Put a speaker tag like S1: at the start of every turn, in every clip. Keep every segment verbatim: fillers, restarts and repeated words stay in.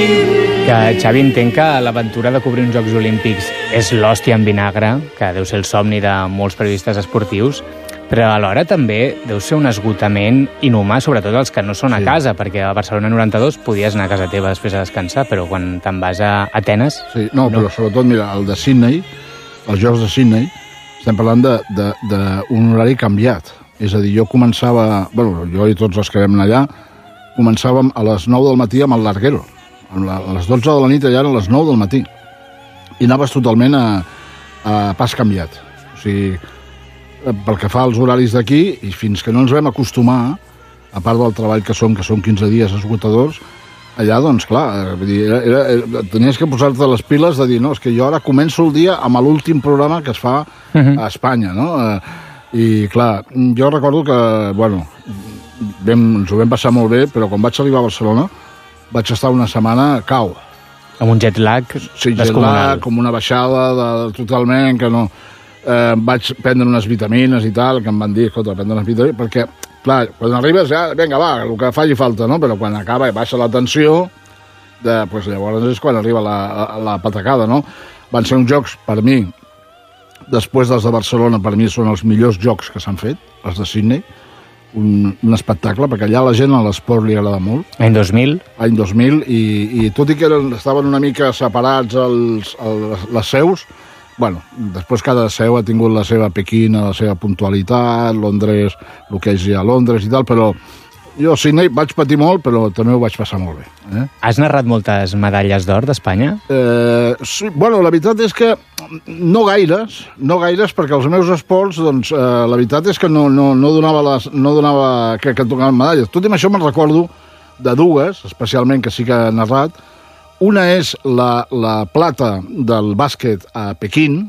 S1: Que, Xavi, entenc que l'aventura de cobrir uns Jocs Olímpics és l'hòstia en vinagre, que deu ser el somni de molts periodistes esportius, però alhora també deu ser un esgotament inhumà, sobretot els que no són a casa, sí. perquè a Barcelona noranta-dos podies anar a casa teva després de descansar, però quan te'n vas a Atenes...
S2: Sí, no, no, però sobretot, mira, el de Sydney, els Jocs de Sydney, estem parlant d'un horari canviat. És a dir, jo començava... Bueno, jo i tots els que vam anar allà, començàvem a les nou del matí amb el larguero. A les dotze de la nit allà eren les nou del matí. I anaves totalment a, a pas canviat. O sigui, pel que fa als horaris d'aquí, i fins que no ens vam acostumar, a part del treball que som, que són quinze dies esgotadors, allà, doncs, clar, vull dir, era, era, tenies que posar-te les piles de dir, no, és que jo ara començo el dia amb l'últim programa que es fa uh-huh. a Espanya, no? I, clar, jo recordo que, bueno, vam, ens ho vam passar molt bé, però quan vaig arribar a Barcelona vaig estar una setmana cau.
S1: Amb un jet lag
S2: sí, descomunal. Jet lag, com una baixada de, totalment, que no... Eh, vaig prendre unes vitamines i tal, que em van dir, escolta, prendre unes vitamines, perquè, clar, quan arribes ja, vinga, va, el que faci falta, no? Però quan acaba i baixa la tensió, de, pues, llavors és quan arriba la, la, la patacada, no? Van ser uns jocs, per mi, després dels de Barcelona, per mi són els millors jocs que s'han fet, els de Sydney, un, un espectacle, perquè allà la gent a l'esport li agrada molt.
S1: Any dos mil.
S2: Any dos mil, i, i tot i que eren, estaven una mica separats els, els, les seus, bueno, després cada seu ha tingut la seva Pequín, la seva puntualitat, Londres, el que és ja Londres i tal, però jo a Sydney vaig patir molt, però també ho vaig passar molt bé. Eh?
S1: Has narrat moltes medalles d'or d'Espanya?
S2: Eh, sí, bueno, la veritat és que no gaires, no gaires, perquè els meus esports, doncs, eh, la veritat és que no, no, no donava, les, no donava que, que tocaven medalles. Tot i això me'n recordo de dues, especialment, que sí que he narrat. Una és la, la plata del bàsquet a Pequín,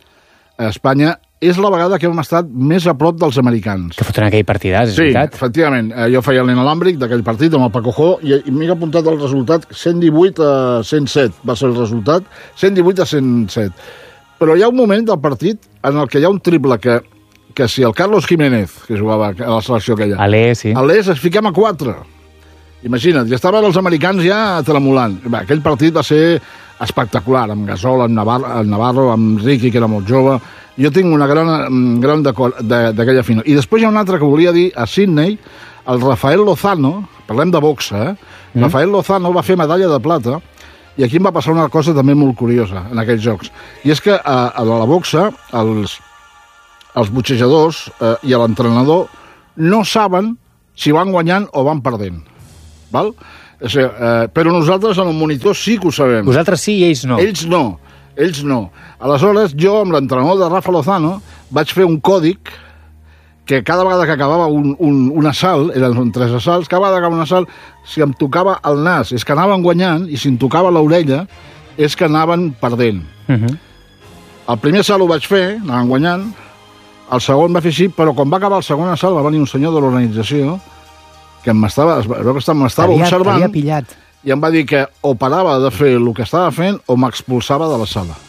S2: a Espanya. És la vegada que hem estat més a prop dels americans.
S1: Que foten aquell partidàs, és
S2: sí,
S1: veritat?
S2: Sí, efectivament. Eh, jo feia l'inalàmbric d'aquell partit amb el Paco Jo i, i m'he apuntat el resultat cent divuit a cent set va ser el resultat, cent divuit a cent set. Però hi ha un moment del partit en el que hi ha un triple que, que si el Carlos Jiménez, que jugava a la selecció aquella,
S1: a l'E, sí.
S2: a l'E es fiquem a quatre. Imagina't, ja estaven els americans ja tremolant. Bé, aquell partit va ser espectacular, amb Gasol, amb Navarro, amb, Navarro, amb Ricky, que era molt jove. Jo tinc una gran, gran d'aquella final. I després hi ha una altra que volia dir, a Sydney, el Rafael Lozano, parlem de boxa, eh? Mm. Rafael Lozano va fer medalla de plata, i aquí em va passar una cosa també molt curiosa en aquells jocs. I és que a, a la boxa, els, els boxejadors eh, i l'entrenador no saben si van guanyant o van perdent. Val? O sigui, eh, però nosaltres en el monitor sí que ho sabem.
S1: Vosaltres sí i ells no.
S2: Ells no, ells no. Aleshores, jo, amb l'entrenador de Rafa Lozano, vaig fer un còdic que cada vegada que acabava un, un, un assalt, eren tres assalts, cada vegada que acabava un assalt, si em tocava el nas és que anaven guanyant, i si em tocava l'orella és que anaven perdent. Uh-huh. El primer assalt ho vaig fer, anaven guanyant, el segon va fer així, però quan va acabar el segon assalt va venir un senyor de l'organització que m'estava observant i em va dir que o parava de fer el que estava fent o m'expulsava de la sala.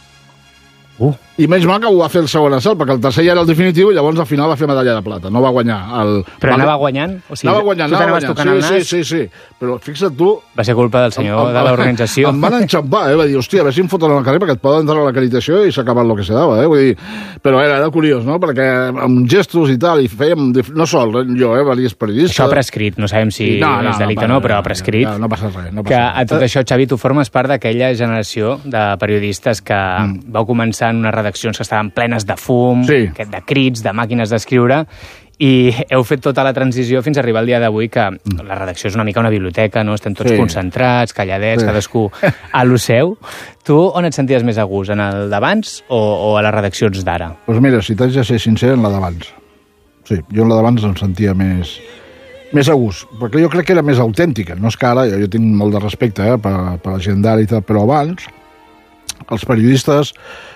S2: Uh. I menys mal que ho va fer el segon assalt, perquè el tercer ja era el definitiu i llavors al final va fer medalla de plata. No va guanyar. El...
S1: Però anava guanyant? O sigui,
S2: anava guanyant, anava guanyant. Sí, sí, sí, sí. Però fixa't tu...
S1: Va ser culpa del senyor em, de l'organització.
S2: Em van enxampar, eh? Va dir, hòstia, a veure si em foten al carrer perquè et poden entrar a l'acreditació i s'ha acabat el que se dava, eh? Vull dir, però era, era curiós, no? Perquè amb gestos i tal, i fèiem... No sol, jo, eh? Varies periodistes...
S1: Això prescrit, no sabem si no, no, és delicte o no, no, però prescrit.
S2: No, no passa res. No passa
S1: que
S2: res.
S1: a tot això, Xavi, tu formes part d'aquella generació de periodistes que mm. vau començar en unes redaccions que estaven plenes de fum,
S2: sí.
S1: de crits, de màquines d'escriure, i heu fet tota la transició fins a arribar al dia d'avui que mm. la redacció és una mica una biblioteca, no? Estem tots sí. concentrats, calladets, sí. cadascú a lo seu. Tu on et senties més a gust, en el d'abans o, o a les redaccions d'ara?
S2: Doncs pues mira, si t'haig de ser sincer, en la d'abans. Sí, jo en la d'abans em sentia més, més a gust, perquè jo crec que era més autèntica. No és que ara, jo, jo tinc molt de respecte eh, per, per la gent d'ara i tal, però abans els periodistes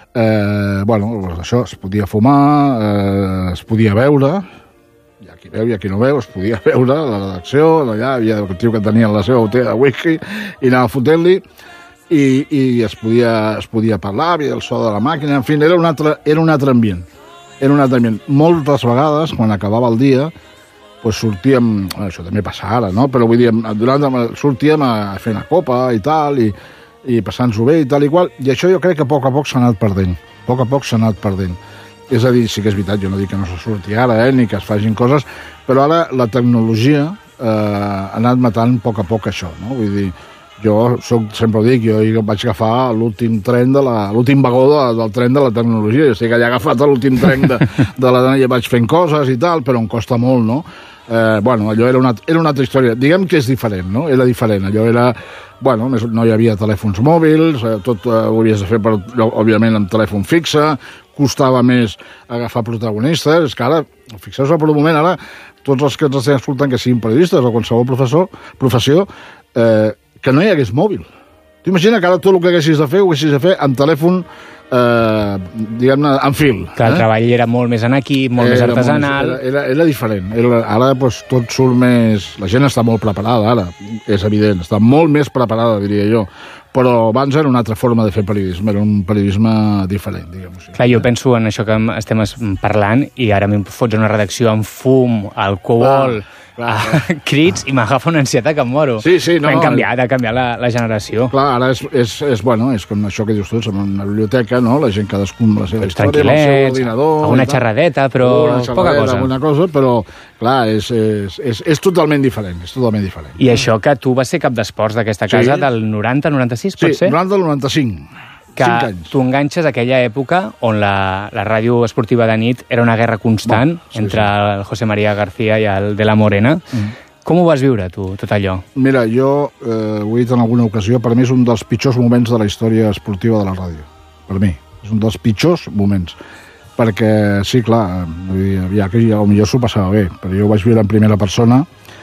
S2: Eh, bueno, doncs això, es podia fumar, eh, es podia veure, hi ha qui veu, hi ha qui no veu, es podia veure a la redacció, allà hi havia el tio que tenia la seva botella de whisky i anava fotent-li, i, i es, podia, es podia parlar, havia el so de la màquina, en fi, era un altre, era un altre ambient. Era un altre ambient. Moltes vegades, quan acabava el dia, doncs sortíem, bueno, això també passa ara, no? Però vull dir, durant, sortíem a fer una copa i tal, i, i passant-s'ho bé i tal i qual, i això jo crec que a poc a poc s'ha anat perdent, a poc a poc s'ha anat perdent. És a dir, sí que és veritat, jo no dic que no se surti ara, eh, ni que es facin coses, però ara la tecnologia eh, ha anat matant a poc a poc això, no? Vull dir, jo soc, sempre ho dic, jo vaig agafar l'últim tren de la, l'últim vagó de, del tren de la tecnologia, jo sé que ja he agafat l'últim tren de, de la ja vaig fent coses i tal, però em costa molt, no? Eh, bueno, allò era una, era una altra història. Diguem que és diferent, no? Era diferent, allò era... Bueno, no hi havia telèfons mòbils, tot ho havies de fer, per, òbviament, amb telèfon fixe, costava més agafar protagonistes, és que ara, fixeu-vos per un moment, ara, tots els que ens estem escoltant, que siguin periodistes o qualsevol professor, professió, eh, que no hi hagués mòbil. T'imagina que ara tot el que haguessis de fer ho haguessis de fer amb telèfon, eh, diguem-ne, en fil.
S1: Que el eh? treball era molt més en equip, molt era més artesanal.
S2: Molt, era, era, era diferent. Era, ara doncs, tot surt més... La gent està molt preparada, ara, és evident. Està molt més preparada, diria jo. Però abans era una altra forma de fer periodisme, era un periodisme diferent, diguem-ho així.
S1: Clar, jo penso en això que estem parlant i ara m'hi fots una redacció amb fum, alcohol, ah, clar, clar. crits, i m'agafa una ansietat que em moro.
S2: Sí, sí, no,
S1: Han
S2: no,
S1: canviat, ha canviat la, la generació.
S2: Clar, ara és, és, és, bueno, és com això que dius tu, som una biblioteca, no? La gent cadascú amb la seva
S1: Tots
S2: història, amb el seu ordinador...
S1: alguna xerradeta, però
S2: una xerradeta,
S1: poca cosa.
S2: Alguna cosa, però, clar, és, és, és, és totalment diferent, és totalment diferent.
S1: I això que tu vas ser cap d'esports d'aquesta casa sí. del noranta noranta-sis, pot
S2: sí,
S1: ser?
S2: Sí, noranta noranta-cinc.
S1: Que tu enganxes aquella època on la, la ràdio esportiva de nit era una guerra constant bon, sí, entre sí. el José María García i el de la Morena. Mm. Com ho vas viure, tu, tot allò? Mira,
S2: jo eh, ho he dit en alguna ocasió, per mi és un dels pitjors moments de la història esportiva de la ràdio. Per mi. És un dels pitjors moments. Perquè, sí, clar, ja que potser s'ho passava bé, però jo ho vaig viure en primera persona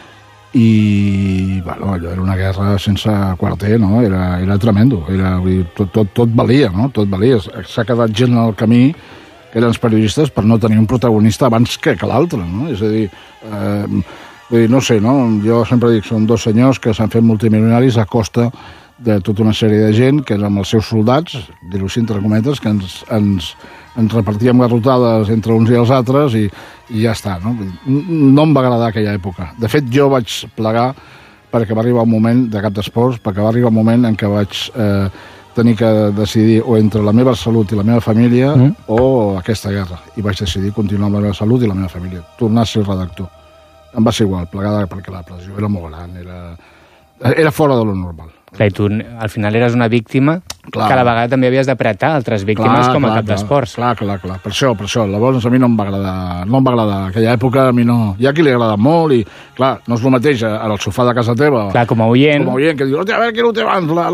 S2: i, bueno, allò era una guerra sense quarter, no? Era, era tremendo. Era, tot, tot, tot valia, no? Tot valia. S'ha quedat gent al camí que eren els periodistes per no tenir un protagonista abans que, que l'altre, no? És a dir... Eh, Vull dir, no sé, no? Jo sempre dic, són dos senyors que s'han fet multimilionaris a costa de tota una sèrie de gent que eren els seus soldats, dir-ho així entre cometes, que ens, ens, ens repartíem garrotades entre uns i els altres i, i ja està, no? No em va agradar aquella època. De fet, jo vaig plegar perquè va arribar un moment de cap d'esports, perquè va arribar un moment en què vaig eh, tenir que decidir o entre la meva salut i la meva família mm. o aquesta guerra. I vaig decidir continuar amb la meva salut i la meva família. Tornar a ser redactor. Em va ser igual, plegada, perquè la pressió era molt gran, era, era fora de lo normal.
S1: Clar, i tu al final eres una víctima clar. Que a la vegada també havies d'apretar altres víctimes clar, com a clar, cap d'esports.
S2: Clar, clar, clar, per això, per això. Llavors a mi no em va agradar, no em va agradar. Aquella època a mi no... Hi ha qui li agrada molt i, clar, no és el mateix al sofà de casa teva.
S1: Clar, com a oient.
S2: Com a oient, que diu, hòstia, a veure què no té abans, la,